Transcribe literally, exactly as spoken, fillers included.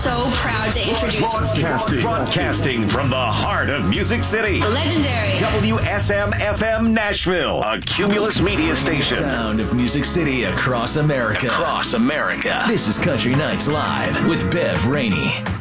so proud to introduce Broadcasting, broadcasting from the heart of Music City. the legendary W S M F M Nashville, a Cumulus media station. Sound of Music City across America. Across America. This is Country Nights Live with Bev Rainey.